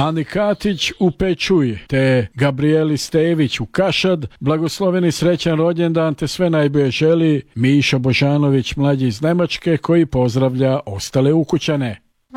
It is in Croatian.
Ani Katić u Pečuj te Gabrieli Stević u Kašad. Blagosloveni srećan rođendan te sve najbolje želi Mišo Božanović mlađi iz Njemačke koji pozdravlja ostale ukućane.